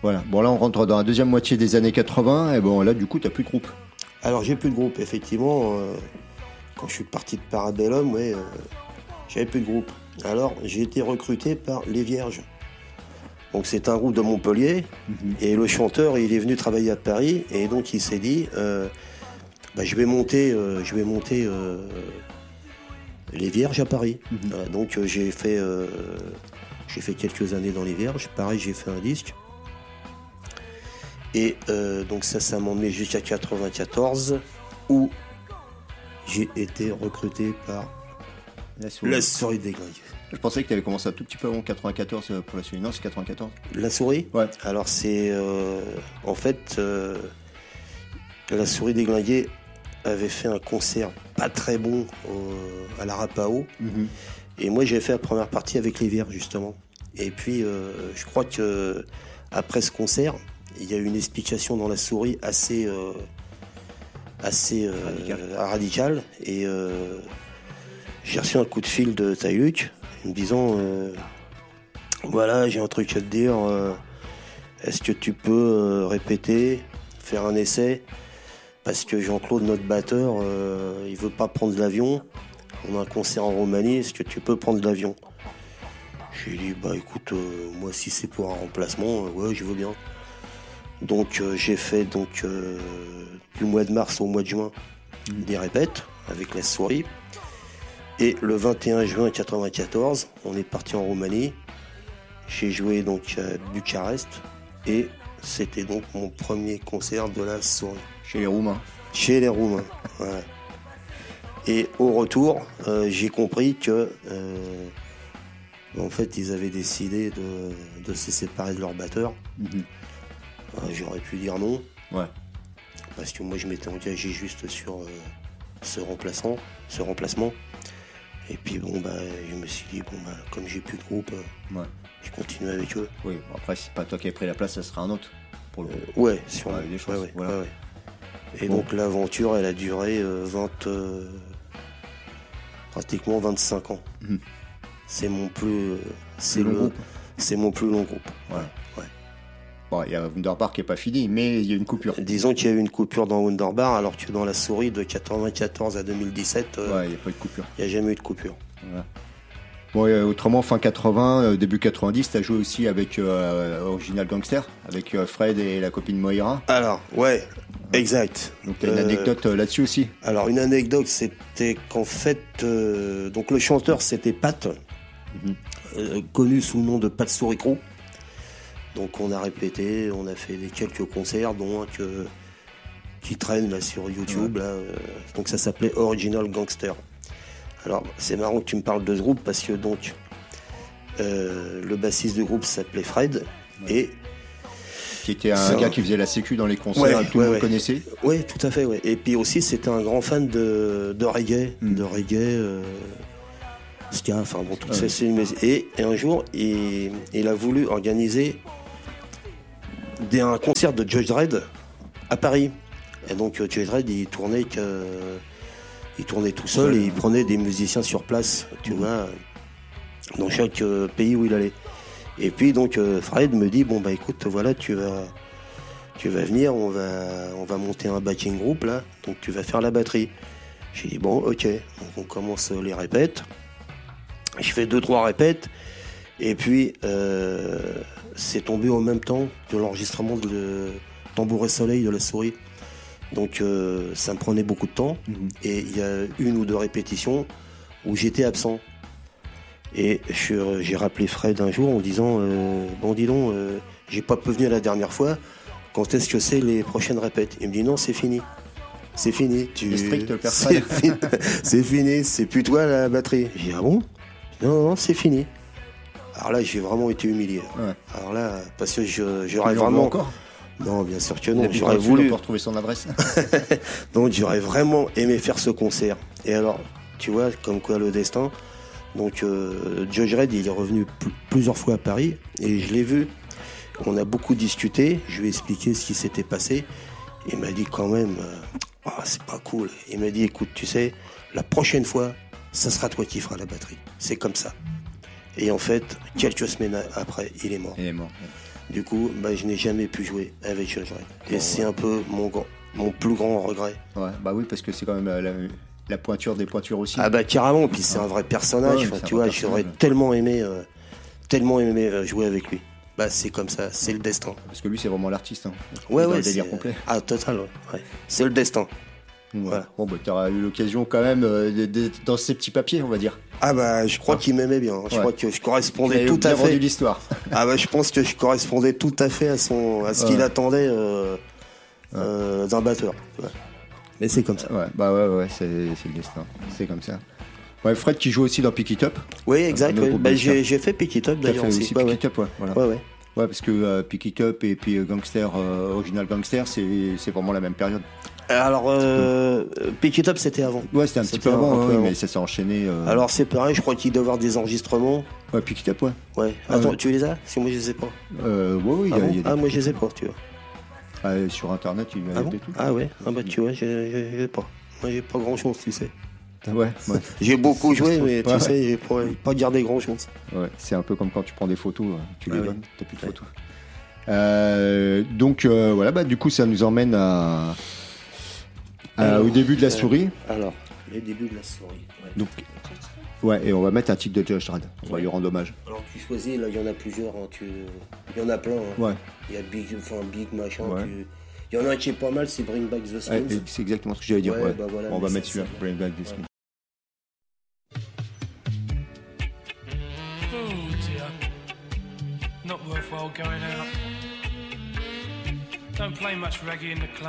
Voilà. Bon, là, on rentre dans la deuxième moitié des années 80. Et bon, là, du coup, t'as plus de groupe. Alors, j'ai plus de groupe, effectivement. Quand je suis parti de Parabellum, j'avais plus de groupe. Alors, j'ai été recruté par Les Vierges. Donc, c'est un groupe de Montpellier. Et le chanteur, il est venu travailler à Paris. Et donc, il s'est dit, je vais monter Les Vierges à Paris. Donc, j'ai fait quelques années dans Les Vierges. Pareil, j'ai fait un disque. Et donc ça m'a emmené jusqu'à 94, où j'ai été recruté par La Souris Déglinguée. Je pensais que tu avais commencé un tout petit peu avant 94 pour La Souris. Non, c'est 94. La Souris ? Ouais. Alors c'est... en fait, La Souris Déglinguée avait fait un concert pas très bon à la Rapao. Et moi j'ai fait la première partie avec Les Vierges, justement. Et puis je crois que après ce concert, il y a eu une explication dans La Souris assez radicale. Et j'ai reçu un coup de fil de Taïuk me disant voilà, j'ai un truc à te dire, est-ce que tu peux répéter, faire un essai, parce que Jean-Claude, notre batteur, il veut pas prendre l'avion, on a un concert en Roumanie, est-ce que tu peux prendre l'avion? J'ai dit écoute, moi si c'est pour un remplacement, ouais, je veux bien. Donc j'ai fait du mois de mars au mois de juin des répètes avec La Souris. Et le 21 juin 94, on est parti en Roumanie. J'ai joué donc à Bucarest et c'était donc mon premier concert de La Souris. Chez les Roumains. Chez les Roumains, ouais. Et au retour, j'ai compris que en fait ils avaient décidé de se séparer de leur batteur. J'aurais pu dire non. Ouais. Parce que moi je m'étais engagé juste sur ce remplacement. Et puis je me suis dit comme j'ai plus de groupe, je continue avec eux. Oui, après c'est pas toi qui as pris la place, ça sera un autre pour le groupe. Ouais, sûrement. Des choses, voilà. Ouais. Et donc l'aventure elle a duré pratiquement 25 ans. C'est mon plus long groupe. Ouais. Bon, il y a Wunderbar qui n'est pas fini, mais il y a une coupure. Disons qu'il y a eu une coupure dans Wunderbar, alors que dans La Souris, de 94 à 2017, il n'y a pas eu de coupure. Il n'y a jamais eu de coupure. Ouais. Bon, autrement, fin 80, début 90, tu as joué aussi avec Original Gangster, avec Fred et la copine Moira. Alors, ouais, exact. Donc tu as une anecdote là-dessus aussi. Alors, une anecdote, c'était qu'en fait, donc le chanteur, c'était Pat, connu sous le nom de Pat Souricrou. Donc on a répété, on a fait quelques concerts, dont un qui traîne là sur YouTube. Là, donc ça s'appelait Original Gangster. Alors c'est marrant que tu me parles de ce groupe parce que donc le bassiste du groupe s'appelait Fred et qui était un gars qui faisait la sécu dans les concerts, tout le monde connaissait. Oui, tout à fait. Ouais. Et puis aussi c'était un grand fan de reggae, ska, enfin bon, toutes ces et un jour il a voulu organiser un concert de Judge Dredd à Paris. Et donc Judge Dredd il tournait tout seul et il prenait des musiciens sur place, tu vois, dans chaque pays où il allait. Et puis donc Fred me dit écoute, voilà, tu vas venir, on va monter un backing group là, donc tu vas faire la batterie. J'ai dit ok, donc on commence les répètes. Je fais 2-3 répètes et puis c'est tombé en même temps que l'enregistrement de Tambour et Soleil de La Souris. Donc ça me prenait beaucoup de temps et il y a 1 ou 2 répétitions où j'étais absent. Et j'ai rappelé Fred un jour en disant dis donc, j'ai pas pu venir la dernière fois, quand est-ce que c'est les prochaines répètes? Il me dit non, c'est fini. C'est fini. C'est fini, c'est plus toi la batterie. J'ai dit ah bon? Non, c'est fini. Alors là, j'ai vraiment été humilié. Ouais. Alors là, parce que j'aurais vraiment... encore? Non, bien sûr que non. J'aurais voulu retrouver son adresse. Donc j'aurais vraiment aimé faire ce concert. Et alors, tu vois, comme quoi le destin. Donc Judge Dredd, il est revenu plusieurs fois à Paris et je l'ai vu. On a beaucoup discuté. Je lui ai expliqué ce qui s'était passé. Il m'a dit quand même, c'est pas cool. Il m'a dit, écoute, tu sais, la prochaine fois, ça sera toi qui feras la batterie. C'est comme ça. Et en fait, quelques semaines après, il est mort. Du coup, je n'ai jamais pu jouer avec Judge Dredd. Et c'est un peu mon plus grand regret. Ouais, bah oui, parce que c'est quand même la pointure des pointures aussi. Ah carrément, puis c'est un vrai personnage. Tu vois, j'aurais tellement aimé jouer avec lui. C'est comme ça, c'est le destin. Parce que lui, c'est vraiment l'artiste. Hein. Ouais, le délire complet. Ah, total, ouais. C'est le destin. Ouais. Voilà. Bon, t'auras eu l'occasion quand même dans ces petits papiers, on va dire. Je crois qu'il m'aimait bien. Je crois que je correspondais tout à fait. Rendu l'histoire. Je pense que je correspondais tout à fait à ce qu'il attendait d'un batteur. Ouais. Mais c'est comme ça. Ouais, c'est le destin. C'est comme ça. Ouais, Fred qui joue aussi dans Pick It Up. Oui, exact. J'ai fait Pick It Up d'ailleurs aussi. Pick It Up, ouais. Voilà. Ouais. Ouais, parce que Pick It Up et puis Gangster, Original Gangster, c'est vraiment la même période. Alors, Pick It Up, c'était avant. Ouais, c'était un petit peu avant, mais ça s'est enchaîné. Alors, c'est pareil, je crois qu'il doit y avoir des enregistrements. Ouais, Pick It Up, ouais. Ouais. Attends, tu les as? Parce que moi, je les ai pas. Ouais, il y a des moi, je les ai pas, tu vois. Sur Internet, il y a des trucs. Ah ouais? Tu vois, j'ai pas. Moi, j'ai pas grand-chose, tu sais. Ouais. J'ai beaucoup joué, mais tu sais, j'ai pas gardé grand-chose. Ouais, c'est un peu comme quand tu prends des photos, tu les donnes, t'as plus de photos. Donc, voilà, du coup, ça nous emmène au début de la souris. Alors, les débuts de la souris. Ouais. Donc, ouais, et on va mettre un titre de Judge Dredd. On va lui rendre hommage. Alors, tu choisis, là, il y en a plusieurs. Il y en a plein. Hein. Ouais. Il y a Big machin. Ouais. Il y en a un qui est pas mal, c'est Bring Back the Skins. C'est exactement ce que j'allais dire. Ouais. Voilà, on va mettre celui-là, Bring Back the Skins. Oh dear. Not worthwhile going out. Don't play much reggae in the club.